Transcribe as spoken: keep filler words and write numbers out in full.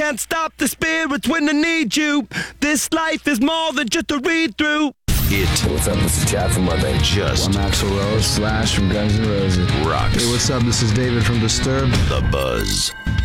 can't stop the spirits when they need you. This life is more than just a read-through. It. What's up? This is Chad from Monday. Just. I'm Axl Rose. Slash from Guns N' Roses. Rocks. Hey, what's up? This is David from Disturbed. The Buzz.